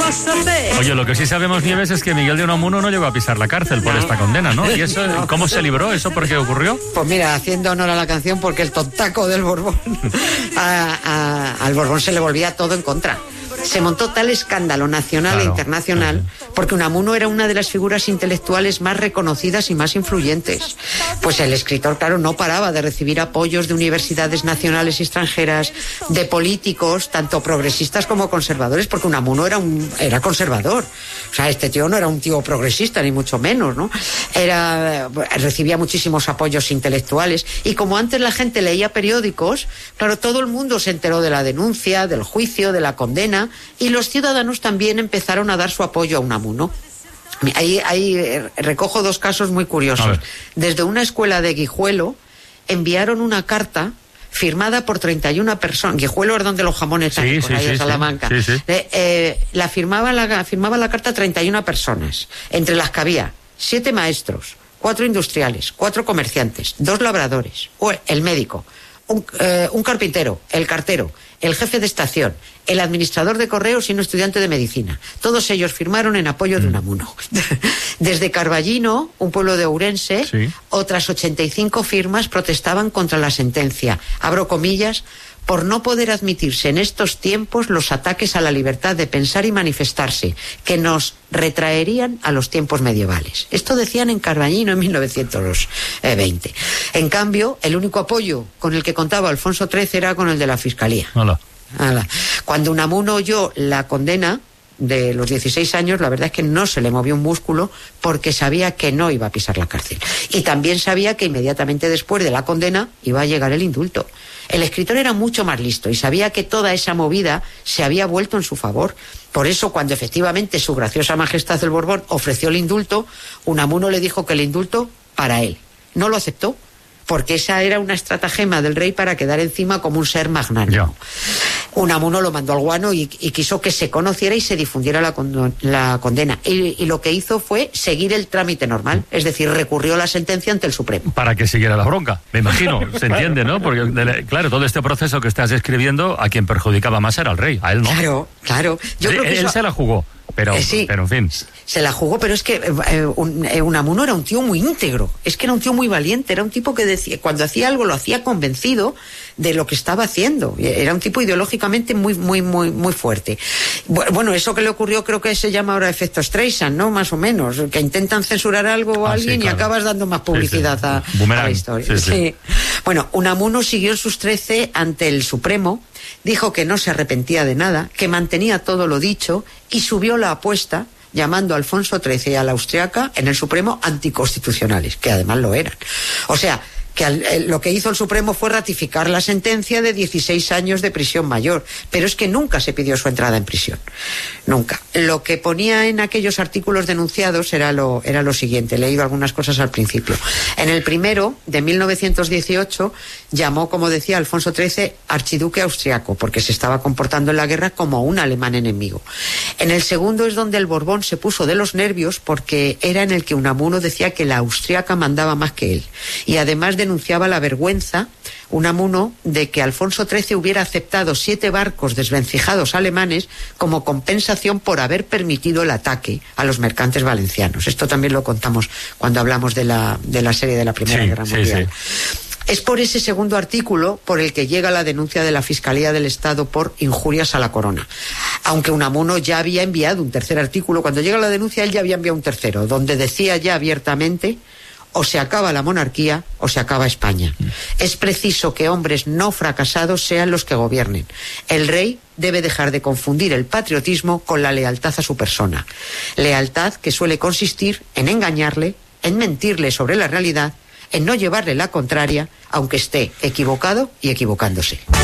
Oye, lo que sí sabemos, Nieves, es que Miguel de Unamuno no llegó a pisar la cárcel por esta condena, ¿no? ¿Y eso cómo se libró? ¿Eso por qué ocurrió? Pues mira, haciendo honor a la canción, porque el tontaco del Borbón, al Borbón se le volvía todo en contra. Se montó tal escándalo nacional e internacional porque Unamuno era una de las figuras intelectuales más reconocidas y más influyentes. Pues el escritor, claro, no paraba de recibir apoyos de universidades nacionales y extranjeras, de políticos, tanto progresistas como conservadores, porque Unamuno era conservador. O sea, este tío no era un tío progresista, ni mucho menos, ¿no? Recibía muchísimos apoyos intelectuales, y como antes la gente leía periódicos, claro, todo el mundo se enteró de la denuncia, del juicio, de la condena, y los ciudadanos también empezaron a dar su apoyo a Unamuno. Ahí recojo dos casos muy curiosos. Desde una escuela de Guijuelo enviaron una carta firmada por 31 personas. Guijuelo es donde los jamones están, por ahí de Salamanca. Firmaba la carta 31 personas, entre las que había 7 maestros, 4 industriales, 4 comerciantes, 2 labradores, el médico, un carpintero, el cartero, el jefe de estación, el administrador de correos y un estudiante de medicina. Todos ellos firmaron en apoyo de Unamuno. Desde Carballino, un pueblo de Ourense, otras 85 firmas protestaban contra la sentencia. Abro comillas: por no poder admitirse en estos tiempos los ataques a la libertad de pensar y manifestarse, que nos retraerían a los tiempos medievales. Esto decían en Carballino en 1920. En cambio, el único apoyo con el que contaba Alfonso XIII era con el de la Fiscalía. Cuando Unamuno oyó la condena de los 16 años, la verdad es que no se le movió un músculo, porque sabía que no iba a pisar la cárcel. Y también sabía que inmediatamente después de la condena iba a llegar el indulto. El escritor era mucho más listo y sabía que toda esa movida se había vuelto en su favor. Por eso, cuando efectivamente su graciosa majestad el Borbón ofreció el indulto, Unamuno le dijo que el indulto para él. No lo aceptó, porque esa era una estratagema del rey para quedar encima como un ser magnánimo. Unamuno lo mandó al guano y quiso que se conociera y se difundiera la condena. Y lo que hizo fue seguir el trámite normal, es decir, recurrió la sentencia ante el Supremo. Para que siguiera la bronca, me imagino, se entiende, ¿no? Porque, claro, todo este proceso que estás describiendo, a quien perjudicaba más era al rey, a él no. Claro. Yo creo que él se la jugó. Pero en fin. Se la jugó, pero es que Unamuno era un tío muy íntegro, es que era un tío muy valiente, era un tipo que decía, cuando hacía algo lo hacía convencido de lo que estaba haciendo, era un tipo ideológicamente muy fuerte. Bueno, eso que le ocurrió creo que se llama ahora efecto Streisand, ¿no? Más o menos, que intentan censurar algo o alguien y acabas dando más publicidad a la historia. Bueno, Unamuno siguió en sus 13 ante el Supremo, dijo que no se arrepentía de nada, que mantenía todo lo dicho, y subió la apuesta llamando a Alfonso XIII y a la austriaca en el Supremo anticonstitucionales, que además lo eran. O sea, que lo que hizo el Supremo fue ratificar la sentencia de 16 años de prisión mayor, pero es que nunca se pidió su entrada en prisión, nunca. Lo que ponía en aquellos artículos denunciados era lo siguiente, he leído algunas cosas al principio. En el primero, de 1918, llamó, como decía, Alfonso XIII archiduque austriaco, porque se estaba comportando en la guerra como un alemán enemigo. En el segundo es donde el Borbón se puso de los nervios, porque era en el que Unamuno decía que la austriaca mandaba más que él, y además denunciaba la vergüenza, Unamuno, de que Alfonso XIII hubiera aceptado 7 barcos desvencijados alemanes como compensación por haber permitido el ataque a los mercantes valencianos. Esto también lo contamos cuando hablamos de la serie de la Primera Guerra Mundial. Es por ese segundo artículo por el que llega la denuncia de la Fiscalía del Estado por injurias a la corona. Aunque Unamuno ya había enviado un tercer artículo, cuando llega la denuncia él ya había enviado un tercero, donde decía ya abiertamente: o se acaba la monarquía o se acaba España. Es preciso que hombres no fracasados sean los que gobiernen. El rey debe dejar de confundir el patriotismo con la lealtad a su persona. Lealtad que suele consistir en engañarle, en mentirle sobre la realidad, en no llevarle la contraria, aunque esté equivocado y equivocándose.